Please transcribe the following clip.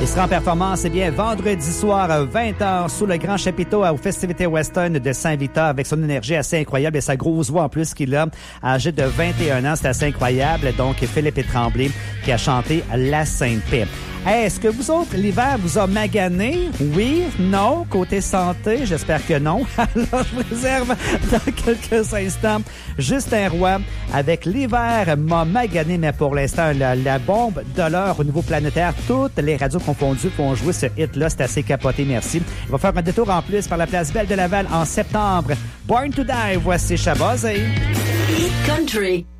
Il sera en performance, eh bien, vendredi soir à 20h sous le grand chapiteau aux festivités Weston de Saint-Victor avec son énergie assez incroyable et sa grosse voix en plus qu'il a, âgé de 21 ans. C'est assez incroyable. Donc, Philippe Tremblay qui a chanté La Sainte-Paix. Hey, est-ce que vous autres, l'hiver vous a magané? Oui? Non? Côté santé? J'espère que non. Alors, je vous réserve dans quelques instants Justin Roy avec l'hiver m'a magané, mais pour l'instant, la bombe de l'heure au niveau planétaire, toutes les radios confondues vont jouer ce hit-là. C'est assez capoté, merci. Il va faire un détour en plus par la place Belle de Laval en septembre. Born to Die, voici Shabazz. Hit Country.